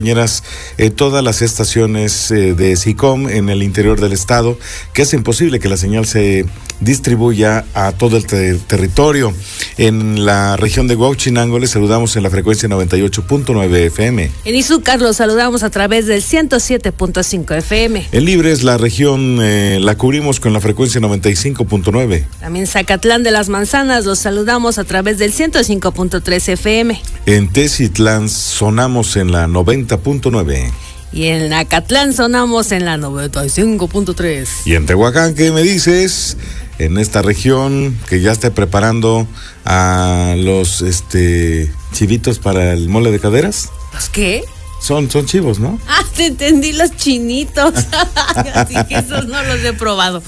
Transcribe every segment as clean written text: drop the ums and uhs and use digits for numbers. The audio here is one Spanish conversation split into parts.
Todas las estaciones de SICOM en el interior del estado que hacen posible que la señal se distribuya a todo el territorio. En la región de Huauchinango les saludamos en la frecuencia 98.9 FM. En Izúcar los saludamos a través del 107.5 FM. En Libres, la región la cubrimos con la frecuencia 95.9. También Zacatlán de las Manzanas los saludamos a través del 105.3 FM. En Tecitlán sonamos en la 90.9. Y en Acatlán sonamos en la 95.3. Y en Tehuacán, ¿qué me dices? En esta región que ya esté preparando a los chivitos para el mole de caderas. ¿Los qué? Son chivos, ¿no? Ah, te entendí, los chinitos. Así que esos no los he probado.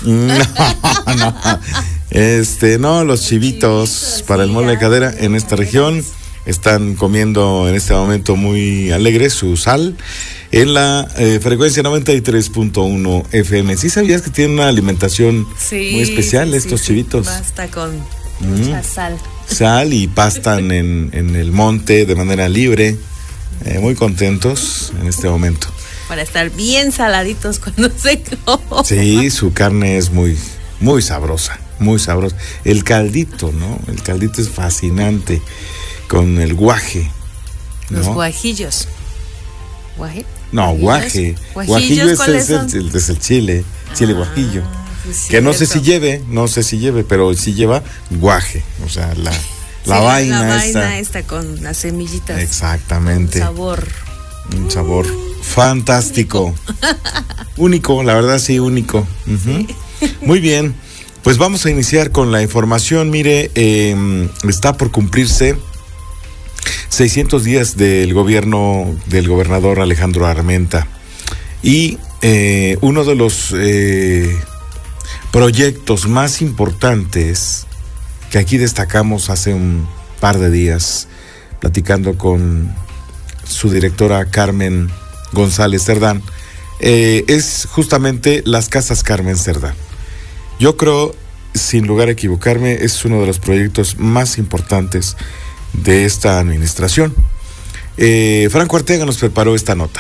No, los chivitos para el mole de cadera en esta región. Están comiendo en este momento muy alegres su sal en la frecuencia 93.1 FM. ¿Sí sabías que tienen una alimentación muy especial estos chivitos? Basta con mucha sal. Sal y pastan en el monte de manera libre. Muy contentos en este momento. Para estar bien saladitos cuando se comen. Sí, su carne es muy, muy sabrosa, muy sabrosa. El caldito, ¿no? El caldito es fascinante. Con el guaje, ¿no? Los guajillos. ¿Guaje? No, guaje. Guajillo es el chile guajillo. Sí, que no sé si lleve, pero sí lleva guaje. O sea, la vaina esta con las semillitas. Exactamente. Un sabor fantástico. Único, la verdad sí, único. Uh-huh. Sí. Muy bien. Pues vamos a iniciar con la información. Mire, está por cumplirse 600 días del gobierno del gobernador Alejandro Armenta y uno de los proyectos más importantes que aquí destacamos hace un par de días platicando con su directora Carmen González Cerdán es justamente las Casas Carmen Cerdán. Yo creo, sin lugar a equivocarme, es uno de los proyectos más importantes de esta administración. Franco Arteaga nos preparó esta nota.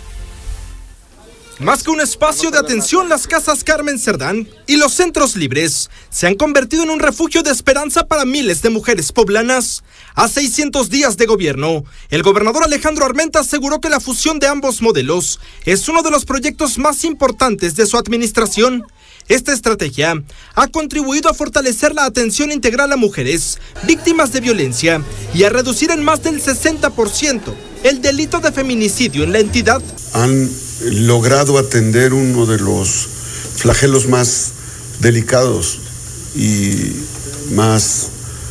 Más que un espacio de atención, las Casas Carmen Cerdán y los centros libres se han convertido en un refugio de esperanza para miles de mujeres poblanas. A 600 días de gobierno, el gobernador Alejandro Armenta aseguró que la fusión de ambos modelos es uno de los proyectos más importantes de su administración. Esta estrategia ha contribuido a fortalecer la atención integral a mujeres víctimas de violencia y a reducir en más del 60% el delito de feminicidio en la entidad. Han logrado atender uno de los flagelos más delicados y más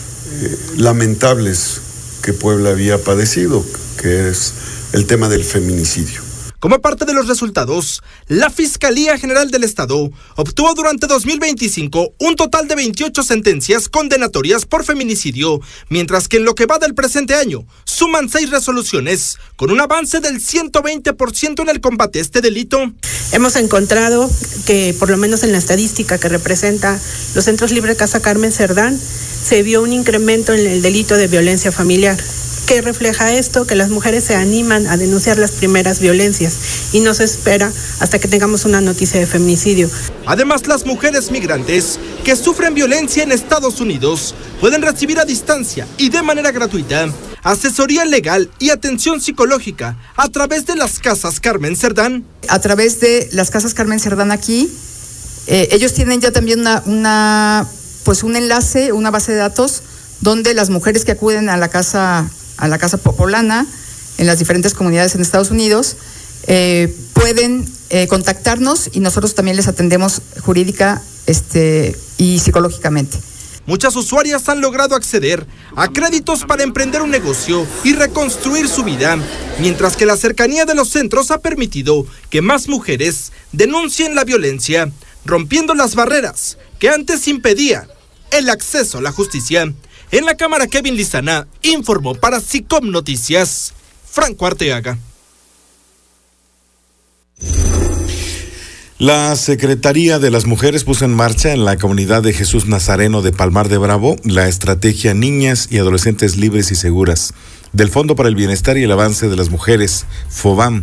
lamentables que Puebla había padecido, que es el tema del feminicidio. Como parte de los resultados, la Fiscalía General del Estado obtuvo durante 2025 un total de 28 sentencias condenatorias por feminicidio, mientras que en lo que va del presente año suman 6 resoluciones, con un avance del 120% en el combate a este delito. Hemos encontrado que, por lo menos en la estadística que representa los centros libres Casa Carmen Cerdán, se vio un incremento en el delito de violencia familiar. ¿Qué refleja esto? Que las mujeres se animan a denunciar las primeras violencias y no se espera hasta que tengamos una noticia de feminicidio. Además, las mujeres migrantes que sufren violencia en Estados Unidos pueden recibir a distancia y de manera gratuita asesoría legal y atención psicológica a través de las Casas Carmen Cerdán. A través de las Casas Carmen Cerdán aquí, ellos tienen ya también un enlace, una base de datos donde las mujeres que acuden a la casa poblana en las diferentes comunidades en Estados Unidos pueden contactarnos y nosotros también les atendemos jurídica y psicológicamente. Muchas usuarias han logrado acceder a créditos para emprender un negocio y reconstruir su vida, mientras que la cercanía de los centros ha permitido que más mujeres denuncien la violencia, rompiendo las barreras que antes impedían el acceso a la justicia. En la cámara, Kevin Lizana informó para SICOM Noticias, Franco Arteaga. La Secretaría de las Mujeres puso en marcha en la comunidad de Jesús Nazareno de Palmar de Bravo la estrategia Niñas y Adolescentes Libres y Seguras del Fondo para el Bienestar y el Avance de las Mujeres, FOBAM,